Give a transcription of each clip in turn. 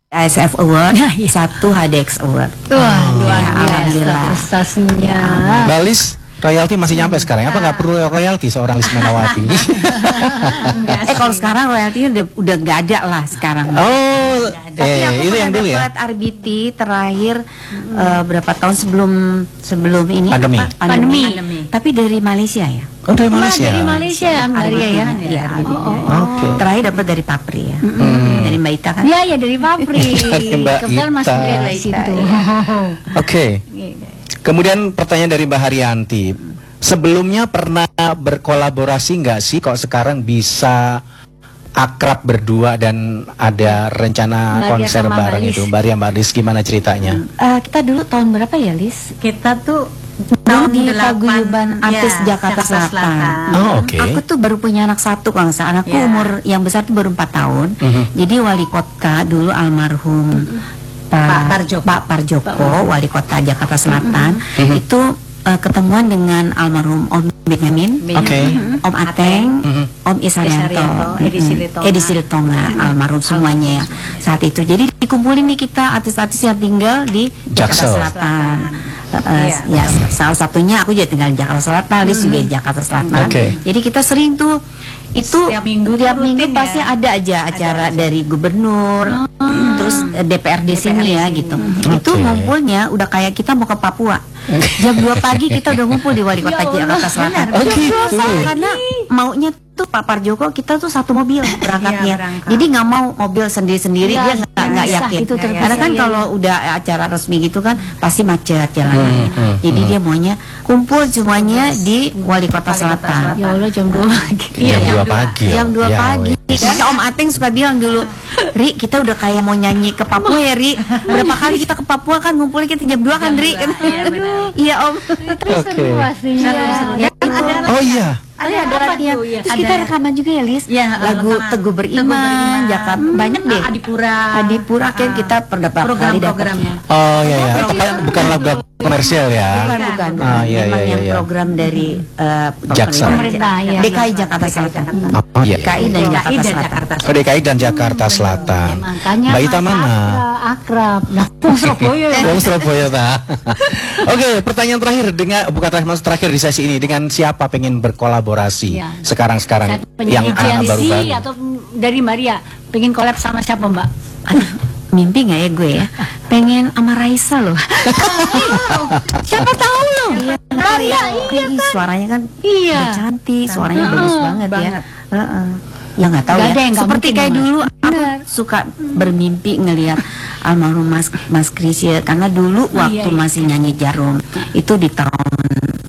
ASF Award, satu HDX Award. Wah, luar biasa alhamdulillah. prestasinya. Mbak Lis, royalti masih nyampe sekarang. Apa nggak perlu royalti seorang Lis Menawati? Kalau sekarang royaltinya udah nggak ada lah sekarang. Oh, Tapi aku itu yang pernah dulu ya. dapat RBT terakhir berapa tahun sebelum ini Pandemi. Pandemi. Tapi dari Malaysia ya. Oh, dari Malaysia. Dari Malaysia, Maria ya. Iya. Oke. Terakhir dapat dari Papri ya. Dari Mbak Ita kan. Iya, ya dari Papri. Dari Mbak Kebetulan Mas Ita. Surya dari situ. Oke. Kemudian pertanyaan dari Mbak Haryanti. Sebelumnya pernah berkolaborasi nggak sih kok sekarang bisa akrab berdua dan ada rencana Mbak Ria konser sama bareng Mbak Lis. itu? Mbak Ria, Mbak Lis, gimana ceritanya? Kita dulu tahun berapa ya, Lis? Kita tuh Dulu di 8, Paguyuban Artis ya, Jakarta Selatan. Oh, oke. Aku tuh baru punya anak satu kalau nggak salah. Anakku Ya. umur yang besar tuh baru 4 tahun. Jadi wali kota dulu almarhum Pak Parjoko, wali kota Jakarta Selatan, itu ketemuan dengan almarhum Om Benyamin, Oke. Om Ateng, Om Isarianto, Edi Silitonga, almarhum semuanya ya saat itu. Jadi dikumpulin nih kita artis-artis yang tinggal di Jakarta Jaksel. Selatan. Ya, salah satunya aku juga tinggal di Jakarta Selatan, Lis juga di Jakarta Selatan. Oke. Jadi kita sering tuh itu Setiap minggu tiap tuh minggu rutin pasti ya? ada aja acara dari gubernur, terus DPRD sini ya gitu. Itu Oke. ngumpulnya udah kayak kita mau ke Papua. Jam 2 pagi kita udah ngumpul di wali kota Jakarta Selatan. Oh, gitu. Karena maunya tuh Pak Parjoko kita tuh satu mobil berangkatnya. berangkat. Jadi nggak mau mobil sendiri-sendiri, dia nggak bisa, yakin. itu terbiasa. Karena kan kalau udah acara resmi gitu kan pasti macet jalannya. Jadi dia maunya kumpul semuanya di wali kota Selatan. Ya Allah, jam 2 pagi. Jam 2 pagi. Jam 2 Ya, pagi. wes. Karena Om Ateng suka bilang dulu, Ri, kita udah kayak mau nyanyi ke Papua ya, Ri. Berapa kali kita ke Papua kan ngumpulnya kita jam 2 kan, Ri. Iya, Om. Oke. Seru pastinya. Ya, Oh iya. ada latihan. Terus kita rekaman juga ya, Lis. Ya, Lagu rekaman. Teguh Beriman, Jakarta. Banyak deh. Adipura kan kita berapa kali dapat. program-programnya. Oh iya ya. Bukan lagu komersial ya. Bukan. Ah, iya, Memang iya, yang iya. program dari Jaksel. Pemerintah, ya. DKI Jakarta Selatan. Oh iya. DKI dan Jakarta Selatan. Oh, DKI dan Jakarta Selatan. Makanya Mbak Ita mana? akrab. Nah, Surabaya. Wong Surabaya ta. Oke, pertanyaan terakhir bukan terakhir di sesi ini, dengan siapa pengen berkolaborasi Iya. sekarang yang Penyanyi anak Gen Z baru-baru? atau dari Maria pengen collab sama siapa, Mbak? Mimpi nggak ya gue ya? Pengen sama Raisa loh. Siapa tahu loh. Maria, iya kan? Suaranya kan Iya. udah cantik, suaranya bagus banget ya. Ya nggak tahu Nggak ya. ada yang nggak Seperti mungkin, kayak Mas. dulu aku suka bermimpi ngelihat almarhum Mas Krisya, karena dulu waktu iya. masih nyanyi Jarum itu di tahun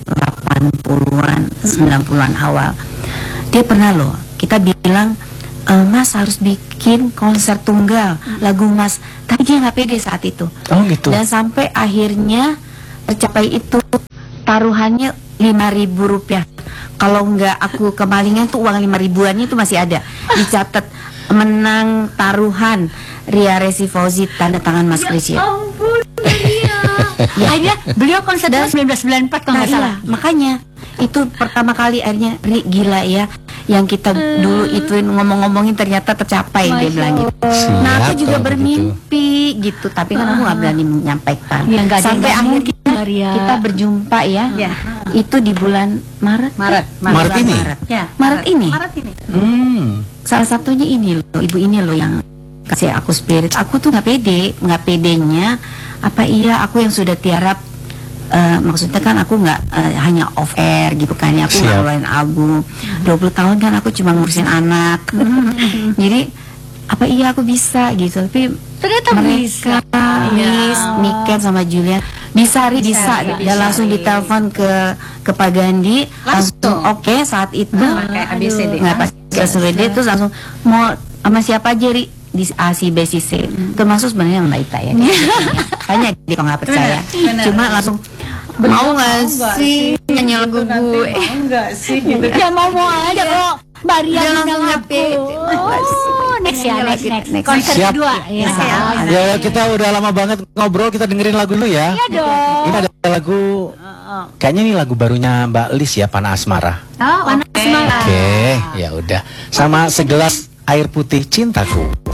80-an, 90-an awal. Dia pernah loh, kita bilang Mas harus bikin konser tunggal lagu Mas, tapi dia nggak pede saat itu. Oh gitu. Dan sampai akhirnya tercapai itu, taruhannya 5.000 rupiah. Kalau nggak aku kemalingan tuh uang 5 ribuannya itu masih ada. Dicatat menang taruhan Ria Resi Fauzi tanda tangan Mas Krisya. Ampun, Maria. Akhirnya beliau konser 1994 kalau Nah nggak salah. iya, makanya itu pertama kali akhirnya Ri, gila ya, yang kita dulu ituin ngomong-ngomongin ternyata tercapai, dia bilang gitu. Nah aku Siap, juga kalau bermimpi gitu, tapi kan aku nggak berani menyampaikan. Ya, nggak ada Sampai yang akhirnya mungkin, Maria. kita berjumpa ya, Ya. itu di bulan Maret. Maret Bulan ini? Ya, Maret ini. Maret ini. Salah satunya ini loh, ibu ini loh yang kasih aku spirit. Aku tuh nggak pedenya. Apa iya aku yang sudah tiarap, maksudnya kan aku nggak hanya off air gitu kan ya, aku nggak Siap. ngeluarin album 20 tahun kan aku cuma ngurusin anak. Jadi apa iya aku bisa gitu, tapi Ternyata bisa. mereka Niken sama Julian bisa dan langsung ditelepon ke Pak Gandhi langsung oke saat itu Pakai ABCD. nggak pakai ABCD, terus langsung mau sama siapa aja, Ri, di A, C, B, C, C, termasuk sebenarnya Mbak Ita ya. Kayaknya dia kok nggak percaya, Benar. cuma langsung mau nggak sih nyanyi lagu gue. Enggak sih gitu. Ya mau aja kok. Maria Dia undang langsung aku. ngerti. Oh, next ya, next. Konser Siap. kedua. Ya. Ya, kita udah lama banget ngobrol, kita dengerin lagu dulu ya. Iya dong. Ini ada lagu, kayaknya ini lagu barunya Mbak Lis ya, Panah Asmara. Oh, panas semangat. Oke, ya udah. Sama segelas air putih cintaku.